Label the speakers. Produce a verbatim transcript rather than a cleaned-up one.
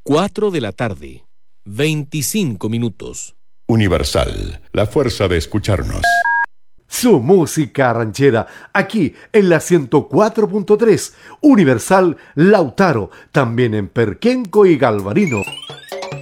Speaker 1: cuatro de la tarde, veinticinco minutos.
Speaker 2: Universal, la fuerza de escucharnos.
Speaker 3: Su música ranchera, aquí en la ciento cuatro punto tres, Universal Lautaro, también en Perquenco y Galvarino.